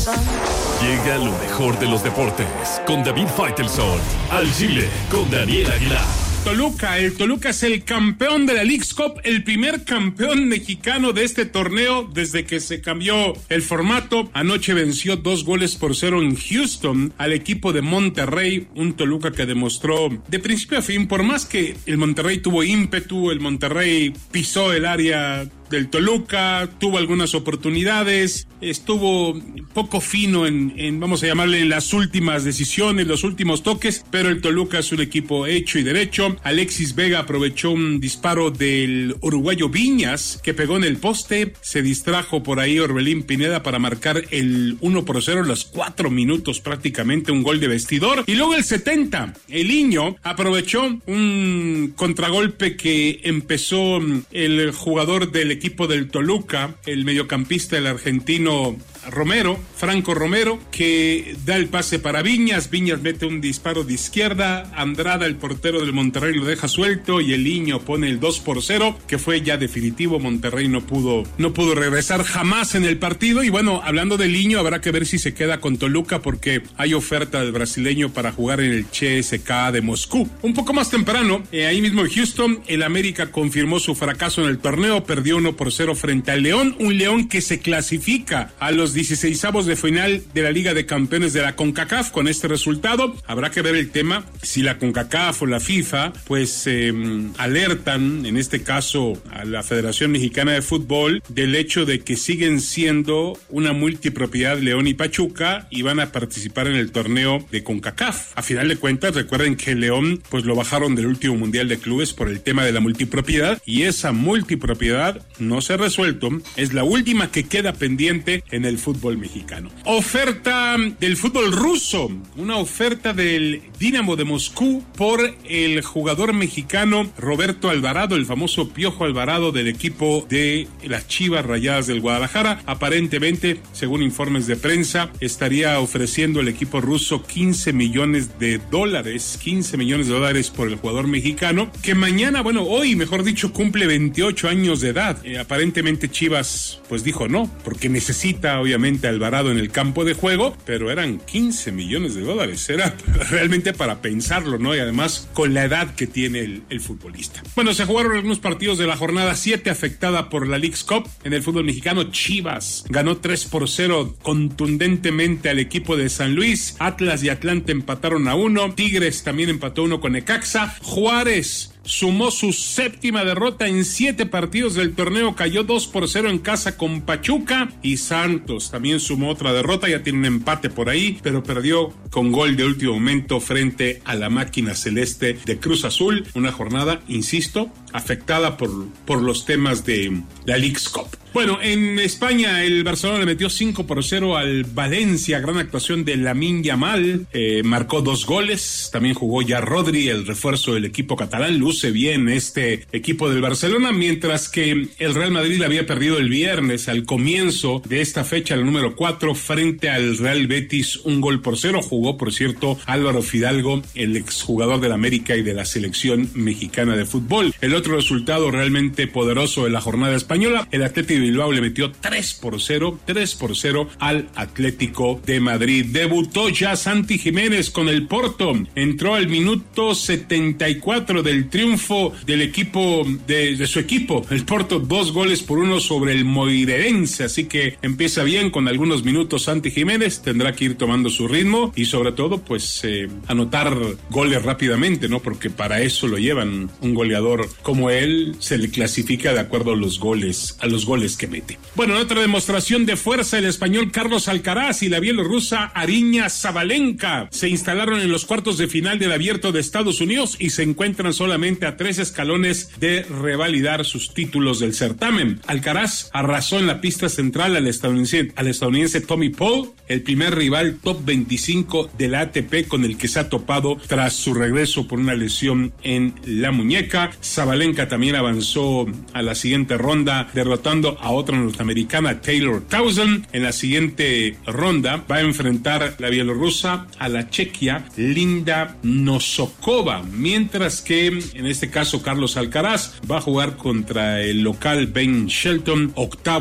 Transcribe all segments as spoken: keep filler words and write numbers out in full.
Llega lo mejor de los deportes con David Faitelson. Al Chile con Daniel Aguilar. Toluca, el Toluca es el campeón de la Leagues Cup, el primer campeón mexicano de este torneo desde que se cambió el formato. Anoche venció dos goles por cero en Houston al equipo de Monterrey, un Toluca que demostró de principio a fin, por más que el Monterrey tuvo ímpetu, el Monterrey pisó el área del Toluca, tuvo algunas oportunidades, estuvo poco fino en, en, vamos a llamarle, en las últimas decisiones, los últimos toques, pero el Toluca es un equipo hecho y derecho. Alexis Vega aprovechó un disparo del uruguayo Viñas, que pegó en el poste, se distrajo por ahí Orbelín Pineda para marcar el uno por cero, los cuatro minutos prácticamente, un gol de vestidor, y luego el setenta, el Iño aprovechó un contragolpe que empezó el jugador del equipo del Toluca, el mediocampista, el argentino Romero, Franco Romero, que da el pase para Viñas. Viñas mete un disparo de izquierda, Andrada, el portero del Monterrey, lo deja suelto y el Iño pone el dos por cero, que fue ya definitivo. Monterrey no pudo, no pudo regresar jamás en el partido. Y bueno, hablando del Iño, habrá que ver si se queda con Toluca, porque hay oferta del brasileño para jugar en el C S K A de Moscú. Un poco más temprano, eh, ahí mismo en Houston, el América confirmó su fracaso en el torneo, perdió uno por cero frente al León, un León que se clasifica a los dieciseisavos de final de la Liga de Campeones de la CONCACAF. Con este resultado habrá que ver el tema si la CONCACAF o la FIFA pues eh, alertan, en este caso a la Federación Mexicana de Fútbol, del hecho de que siguen siendo una multipropiedad León y Pachuca y van a participar en el torneo de CONCACAF. A final de cuentas, recuerden que León pues lo bajaron del último Mundial de Clubes por el tema de la multipropiedad, y esa multipropiedad no se ha resuelto, es la última que queda pendiente en el fútbol mexicano. Oferta del fútbol ruso, una oferta del Dinamo de Moscú por el jugador mexicano Roberto Alvarado, el famoso Piojo Alvarado del equipo de las Chivas Rayadas del Guadalajara. Aparentemente, según informes de prensa, estaría ofreciendo el equipo ruso quince millones de dólares, quince millones de dólares por el jugador mexicano, que mañana, bueno, hoy, mejor dicho, cumple veintiocho años de edad. Eh, aparentemente Chivas, pues dijo no, porque necesita obviamente Alvarado en el campo de juego, pero eran quince millones de dólares, era realmente para pensarlo, ¿no? Y además con la edad que tiene el, el futbolista. Bueno, se jugaron algunos partidos de la jornada siete afectada por la Leagues Cup. En el fútbol mexicano, Chivas ganó tres por cero contundentemente al equipo de San Luis. Atlas y Atlante empataron a uno. Tigres también empató uno con Necaxa. Juárez sumó su séptima derrota en siete partidos del torneo, cayó dos por cero en casa con Pachuca, y Santos también sumó otra derrota, ya tiene un empate por ahí, pero perdió con gol de último momento frente a la máquina celeste de Cruz Azul. Una jornada, insisto, afectada por, por los temas de la Leagues Cup. Bueno, en España el Barcelona le metió cinco por cero al Valencia, gran actuación de Lamine Yamal, eh, marcó dos goles, también jugó ya Rodri, el refuerzo del equipo catalán, luce bien este equipo del Barcelona, mientras que el Real Madrid había perdido el viernes al comienzo de esta fecha, la número cuatro, frente al Real Betis, un gol por cero. Jugó, por cierto, Álvaro Fidalgo, el exjugador del América y de la selección mexicana de fútbol. El otro resultado realmente poderoso de la jornada española, el Atlético de Bilbao le metió tres por cero, tres por cero al Atlético de Madrid. Debutó ya Santi Jiménez con el Porto, entró al minuto setenta y cuatro del triunfo del equipo, de, de su equipo, el Porto, dos goles por uno sobre el Moreirense, así que empieza bien con algunos minutos Santi Jiménez, tendrá que ir tomando su ritmo y sobre todo pues eh, anotar goles rápidamente, ¿no? Porque para eso lo llevan, un goleador como él se le clasifica de acuerdo a los goles, a los goles que mete. Bueno, en otra demostración de fuerza, el español Carlos Alcaraz y la bielorrusa Aryna Sabalenka se instalaron en los cuartos de final del Abierto de Estados Unidos y se encuentran solamente a tres escalones de revalidar sus títulos del certamen. Alcaraz arrasó en la pista central al estadounidense, al estadounidense Tommy Paul, el primer rival top veinticinco de la A T P con el que se ha topado tras su regreso por una lesión en la muñeca. Sabalenka también avanzó a la siguiente ronda, derrotando a otra norteamericana, Taylor Townsend. En la siguiente ronda va a enfrentar la bielorrusa a la chequia Linda Nosokova, mientras que en este caso Carlos Alcaraz va a jugar contra el local Ben Shelton, octavo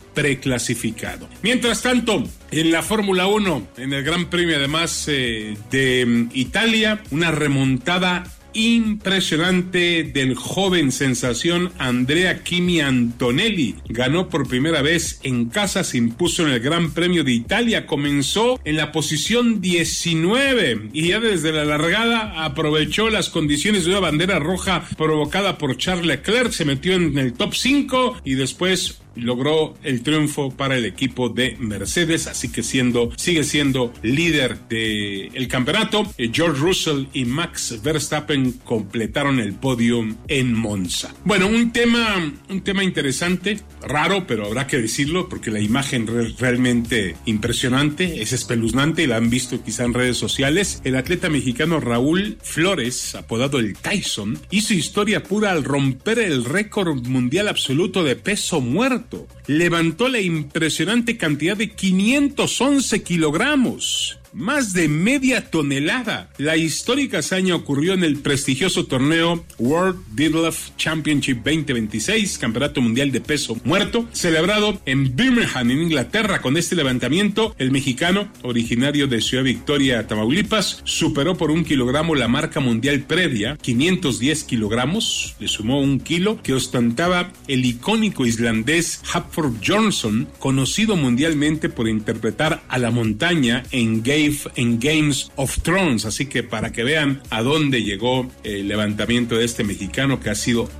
preclasificado. Mientras tanto, en la Fórmula uno, en el Gran Premio además eh, de Italia, una remontada impresionante del joven sensación Andrea Kimi Antonelli. Ganó por primera vez en casa, se impuso en el Gran Premio de Italia, comenzó en la posición diecinueve y ya desde la largada aprovechó las condiciones de una bandera roja provocada por Charles Leclerc, se metió en el top cinco y después logró el triunfo para el equipo de Mercedes, así que siendo, sigue siendo líder del campeonato. George Russell y Max Verstappen completaron el podio en Monza. Bueno, un tema, un tema interesante, raro, pero habrá que decirlo porque la imagen re- realmente impresionante, es espeluznante y la han visto quizá en redes sociales. El atleta mexicano Raúl Flores, apodado el Tyson, hizo historia pura al romper el récord mundial absoluto de peso muerto. Levantó la impresionante cantidad de quinientos once kilogramos, más de media tonelada. La histórica hazaña ocurrió en el prestigioso torneo World Deadlift Championship veinte veintiséis, campeonato mundial de peso muerto, celebrado en Birmingham, en Inglaterra. Con este levantamiento, el mexicano, originario de Ciudad Victoria, Tamaulipas, superó por un kilogramo la marca mundial previa, quinientos diez kilogramos, le sumó un kilo, que ostentaba el icónico islandés Hafþór Björnsson, conocido mundialmente por interpretar a la montaña en Game en Games of Thrones, así que para que vean a dónde llegó el levantamiento de este mexicano que ha sido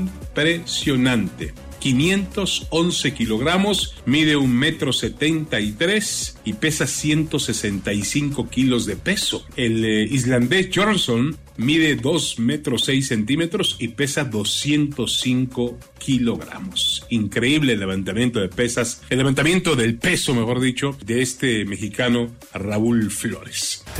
impresionante. quinientos once kilogramos, mide un metro setenta y tres y pesa ciento sesenta y cinco kilos de peso. El eh, islandés Björnsson mide dos metros seis centímetros y pesa doscientos cinco kilogramos. Increíble el levantamiento de pesas, el levantamiento del peso, mejor dicho, de este mexicano Raúl Flores.